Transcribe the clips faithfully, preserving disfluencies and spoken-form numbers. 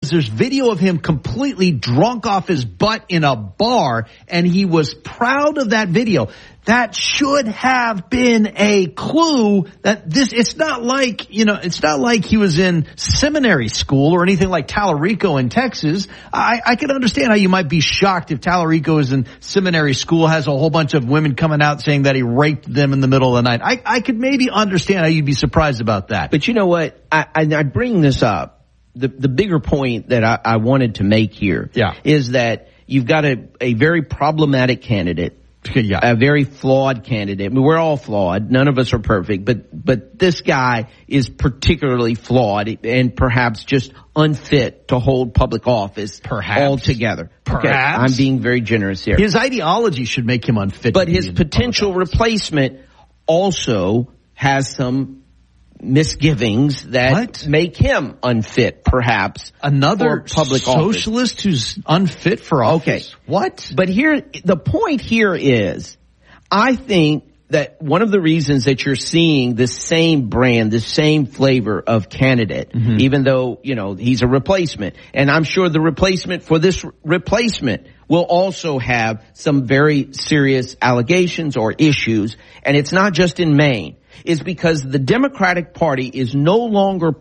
There's video of him completely drunk off his butt in a bar, and he was proud of that video. That should have been a clue that this, it's not like, you know, it's not like he was in seminary school or anything like Tallarico in Texas. I, I can understand how you might be shocked if Tallarico is in seminary school, has a whole bunch of women coming out saying that he raped them in the middle of the night. I, I could maybe understand how you'd be surprised about that. But you know what? I, I, I bring this up. The, the bigger point that I, I wanted to make here yeah. is that you've got a, a very problematic candidate. Yeah. A very flawed candidate. I mean, we're all flawed. None of us are perfect, but, but this guy is particularly flawed and perhaps just unfit to hold public office perhaps. altogether. Perhaps. Okay? I'm being very generous here. His ideology should make him unfit. But his potential replacement also has some misgivings that what? make him unfit, perhaps. Another for public socialist office. Who's unfit for office. Okay. What? But here, the point here is, I think that one of the reasons that you're seeing this same brand, this same flavor of candidate, mm-hmm. even though, you know, he's a replacement, and I'm sure the replacement for this replacement will also have some very serious allegations or issues, and it's not just in Maine. Is because the Democratic Party is no longer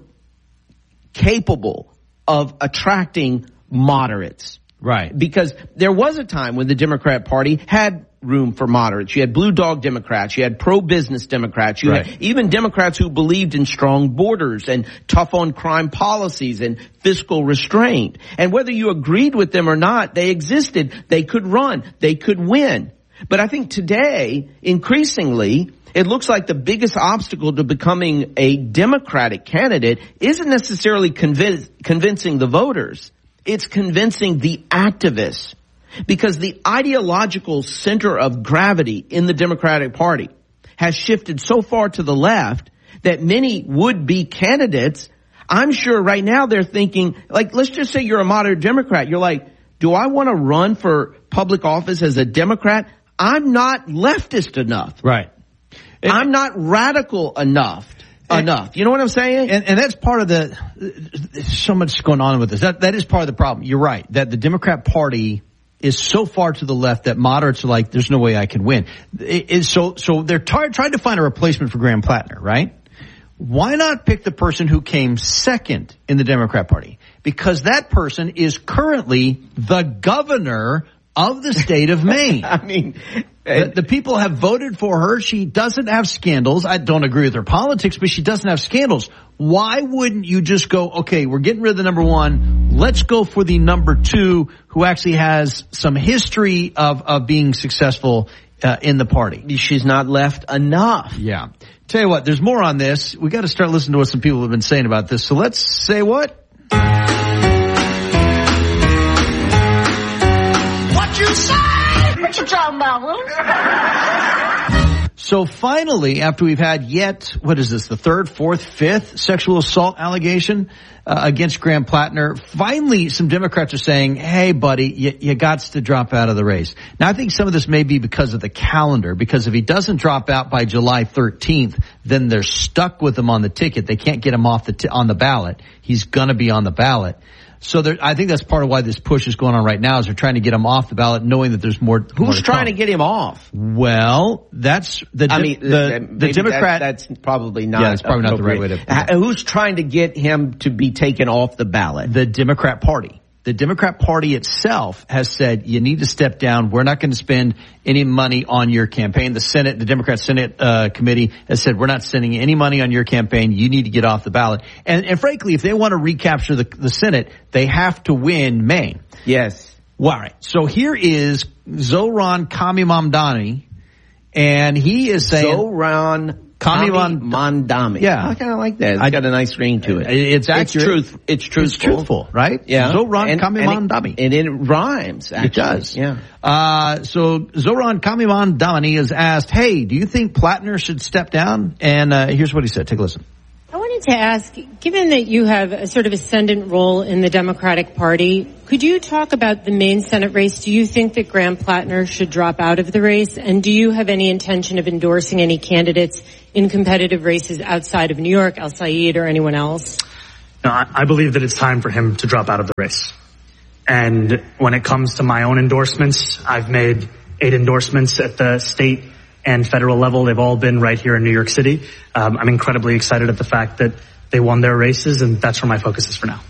capable of attracting moderates. Right. Because there was a time when the Democrat Party had room for moderates. You had blue dog Democrats. You had pro-business Democrats. You right. had even Democrats who believed in strong borders and tough on crime policies and fiscal restraint. And whether you agreed with them or not, they existed. They could run. They could win. But I think today, increasingly, it looks like the biggest obstacle to becoming a Democratic candidate isn't necessarily convince, convincing the voters. It's convincing the activists. Because the ideological center of gravity in the Democratic Party has shifted so far to the left that many would-be candidates, I'm sure right now they're thinking, like, let's just say you're a moderate Democrat. You're like, do I want to run for public office as a Democrat? I'm not leftist enough. Right. And I'm not radical enough. And, enough. You know what I'm saying? And, and that's part of the, there's so much going on with this. That, that is part of the problem. You're right. That the Democrat Party is so far to the left that moderates are like, there's no way I can win. It, it, so, so they're tar- trying to find a replacement for Graham Plattner, right? Why not pick the person who came second in the Democrat Party? Because that person is currently the governor of the state of Maine. I mean, the, the people have voted for her. She doesn't have scandals. I don't agree with her politics, but she doesn't have scandals. Why wouldn't you just go, okay, we're getting rid of the number one. Let's go for the number two who actually has some history of, of being successful uh, in the party. She's not left enough. Yeah. Tell you what, there's more on this. We got to start listening to what some people have been saying about this. So let's say what? What you say? What you talking about, Willis? So finally, after we've had yet, what is this, the third, fourth, fifth sexual assault allegation uh, against Graham Plattner, finally some Democrats are saying, hey, buddy, you, you got to drop out of the race. Now, I think some of this may be because of the calendar, because if he doesn't drop out by July thirteenth, then they're stuck with him on the ticket. They can't get him off the t- on the ballot. He's going to be on the ballot. So there, I think that's part of why this push is going on right now is they're trying to get him off the ballot knowing that there's more. Who's more to trying come. to get him off? Well, that's the, I mean, the, the Democrat. That, that's probably not. Yeah, that's probably not the right way to. Uh, who's trying to get him to be taken off the ballot? The Democrat Party. The Democrat Party itself has said you need to step down. We're not going to spend any money on your campaign. The Senate, the Democrat Senate uh, committee has said we're not sending any money on your campaign. You need to get off the ballot. And, and frankly, if they want to recapture the, the Senate, they have to win Maine. Yes. Well, all right. So here is Zohran Mamdani, and he is saying Zohran Mamdani. Yeah, I kind of like that. It's I, got a nice ring to it. It's accurate. It's, truth, it's truthful. It's truthful, right? Yeah. Zohran Mamdani. And it rhymes, actually. It does. Yeah. Uh, so Zohran Mamdani is asked, hey, do you think Plattner should step down? And uh, here's what he said. Take a listen. I wanted to ask, given that you have a sort of ascendant role in the Democratic Party, could you talk about the Maine Senate race? Do you think that Graham Plattner should drop out of the race? And do you have any intention of endorsing any candidates in competitive races outside of New York, El Said, or anyone else? No, I, I believe that it's time for him to drop out of the race. And when it comes to my own endorsements, I've made eight endorsements at the state and federal level. They've all been right here in New York City. Um, I'm incredibly excited at the fact that they won their races, and that's where my focus is for now.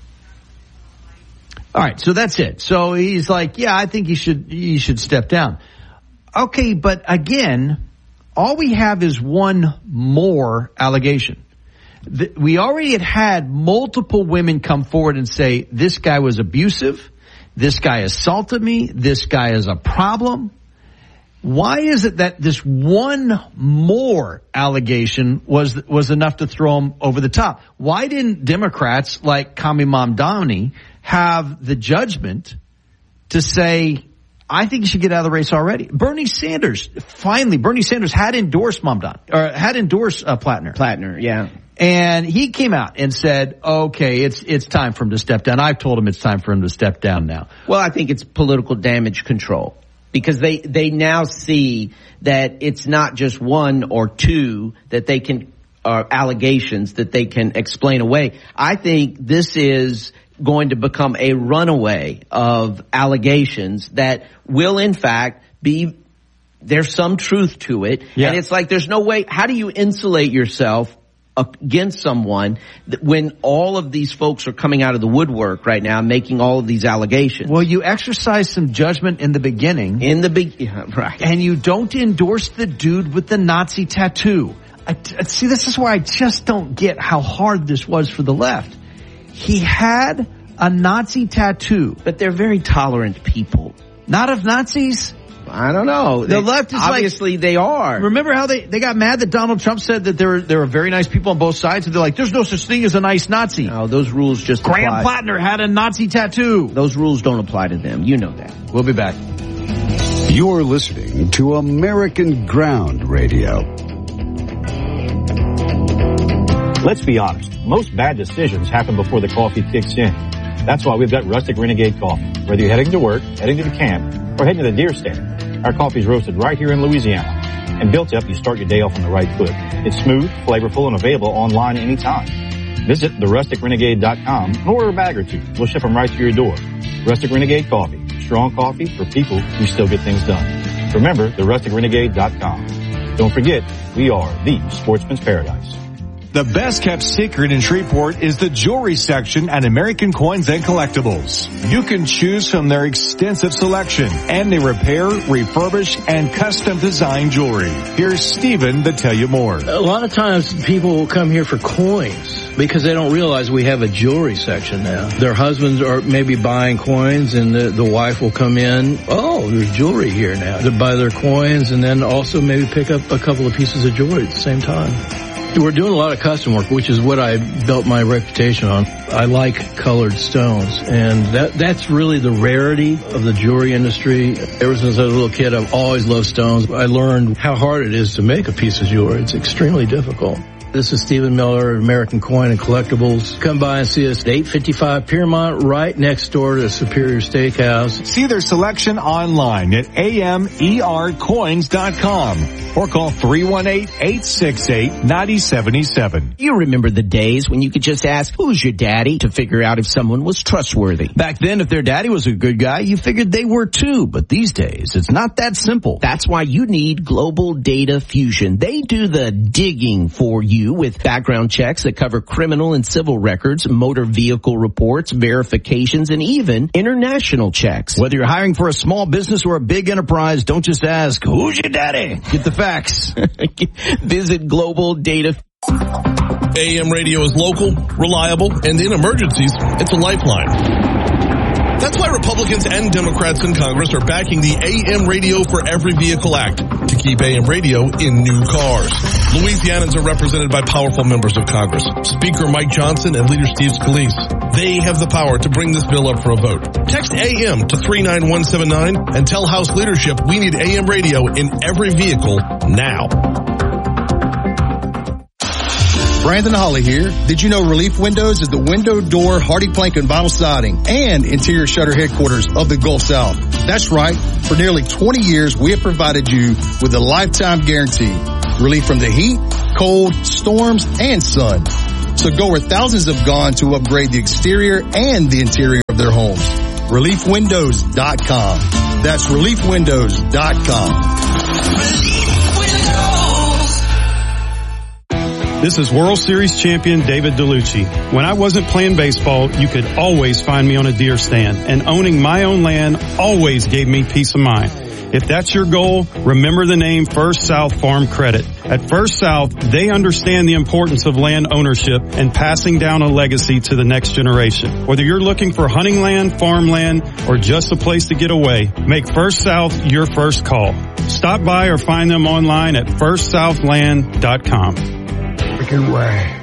All right, so that's it. So he's like, yeah, I think he should he should step down. Okay, but again, all we have is one more allegation. The, we already had had multiple women come forward and say, this guy was abusive, this guy assaulted me, this guy is a problem. Why is it that this one more allegation was was enough to throw him over the top? Why didn't Democrats like Kami Mamdani have the judgment to say, I think you should get out of the race already? Bernie Sanders, finally, Bernie Sanders had endorsed Mamdani, or had endorsed uh, Plattner. Plattner, yeah. And he came out and said, okay, it's it's time for him to step down. I've told him it's time for him to step down now. Well, I think it's political damage control, because they, they now see that it's not just one or two that they can, uh, allegations that they can explain away. I think this is going to become a runaway of allegations that will in fact be, there's some truth to it. Yeah. And it's like, there's no way, how do you insulate yourself against someone when all of these folks are coming out of the woodwork right now making all of these allegations? Well, you exercise some judgment in the beginning. In the be- yeah, right. And you don't endorse the dude with the Nazi tattoo. I, see, this is why I just don't get how hard this was for the left. He had a Nazi tattoo. But they're very tolerant people. Not of Nazis? I don't know. The they, left is obviously like, they are. Remember how they, they got mad that Donald Trump said that there there are very nice people on both sides, and they're like, there's no such thing as a nice Nazi. No, those rules just Graham apply. Plattner had a Nazi tattoo. Those rules don't apply to them. You know that. We'll be back. You're listening to American Ground Radio. Let's be honest. Most bad decisions happen before the coffee kicks in. That's why we've got Rustic Renegade Coffee. Whether you're heading to work, heading to the camp, or heading to the deer stand, our coffee's roasted right here in Louisiana. And built up, you start your day off on the right foot. It's smooth, flavorful, and available online anytime. Visit the rustic renegade dot com and order a bag or two. We'll ship them right to your door. Rustic Renegade Coffee. Strong coffee for people who still get things done. Remember, the rustic renegade dot com. Don't forget, we are the sportsman's paradise. The best kept secret in Shreveport is the jewelry section at American Coins and Collectibles. You can choose from their extensive selection, and they repair, refurbish, and custom design jewelry. Here's Stephen to tell you more. A lot of times people will come here for coins because they don't realize we have a jewelry section now. Their husbands are maybe buying coins, and the, the wife will come in, oh, there's jewelry here now. They buy their coins and then also maybe pick up a couple of pieces of jewelry at the same time. We're doing a lot of custom work, which is what I built my reputation on. I like colored stones, and that that's really the rarity of the jewelry industry. Ever since I was a little kid, I've always loved stones. I learned how hard it is to make a piece of jewelry. It's extremely difficult. This is Stephen Miller, American Coin and Collectibles. Come by and see us at eight fifty-five Piermont, right next door to Superior Steakhouse. See their selection online at A M E R coins dot com or call three one eight, eight six eight, nine zero seven seven. You remember the days when you could just ask, who's your daddy, to figure out if someone was trustworthy. Back then, if their daddy was a good guy, you figured they were too. But these days, it's not that simple. That's why you need Global Data Fusion. They do the digging for you with background checks that cover criminal and civil records, motor vehicle reports, verifications, and even international checks. Whether you're hiring for a small business or a big enterprise, don't just ask, who's your daddy? Get the facts. Visit Global Data. A M radio is local, reliable, and in emergencies, it's a lifeline. That's why Republicans and Democrats in Congress are backing the A M Radio for Every Vehicle Act to keep A M radio in new cars. Louisianans are represented by powerful members of Congress, Speaker Mike Johnson and Leader Steve Scalise. They have the power to bring this bill up for a vote. Text A M to three nine one seven nine and tell House leadership we need A M radio in every vehicle now. Brandon Holly here. Did you know Relief Windows is the window, door, hardy plank, and vinyl siding and interior shutter headquarters of the Gulf South? That's right. For nearly twenty years, we have provided you with a lifetime guarantee. Relief from the heat, cold, storms, and sun. So go where thousands have gone to upgrade the exterior and the interior of their homes. relief windows dot com. That's relief windows dot com. This is World Series champion David DeLucci. When I wasn't playing baseball, you could always find me on a deer stand, and owning my own land always gave me peace of mind. If that's your goal, remember the name First South Farm Credit. At First South, they understand the importance of land ownership and passing down a legacy to the next generation. Whether you're looking for hunting land, farmland, or just a place to get away, make First South your first call. Stop by or find them online at first south land dot com. Way.